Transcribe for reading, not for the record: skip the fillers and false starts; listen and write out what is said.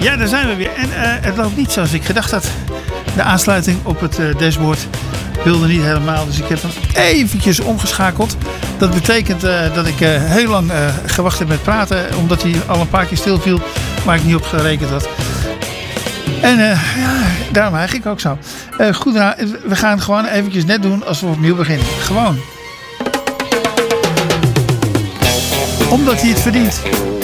Ja, daar zijn we weer. En het loopt niet zoals ik gedacht had. De aansluiting op het dashboard wilde niet helemaal. Dus ik heb hem eventjes omgeschakeld. Dat betekent dat ik heel lang gewacht heb met praten. Omdat hij al een paar keer stilviel. Waar ik niet op gerekend had. En ja, daarom eigenlijk ook zo. Goed, we gaan het gewoon eventjes net doen als we opnieuw beginnen. Gewoon. Omdat hij het verdient.